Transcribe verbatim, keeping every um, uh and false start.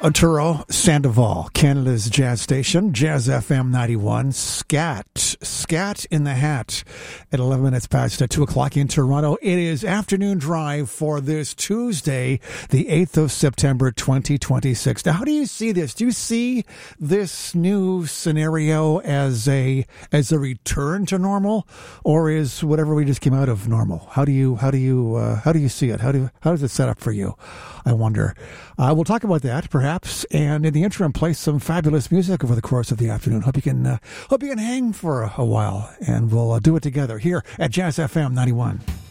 Arturo Sandoval, Canada's jazz station, Jazz F M ninety-one, Scat, Scat in the Hat at eleven minutes past two o'clock in Toronto. It is afternoon drive for this Tuesday, the eighth of September, twenty twenty-six. Now, how do you see this? Do you see this new scenario as a as a return to normal, or is whatever we just came out of normal? How do you how do you uh, how do you see it? How do how does it set up for you? I wonder. Uh, we'll talk about that, perhaps, and in the interim, play some fabulous music over the course of the afternoon. Hope you can uh, hope you can hang for a, a while, and we'll uh, do it together here at Jazz F M ninety-one.